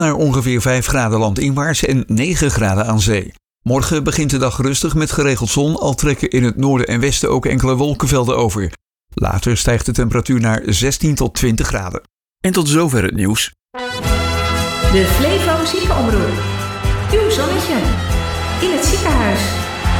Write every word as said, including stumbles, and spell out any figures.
naar ongeveer vijf graden landinwaarts en negen graden aan zee. Morgen begint de dag rustig met geregeld zon, al trekken in het noorden en westen ook enkele wolkenvelden over. Later stijgt de temperatuur naar zestien tot twintig graden. En tot zover het nieuws. De Flevo Ziekenomroep. Uw zonnetje. In het ziekenhuis.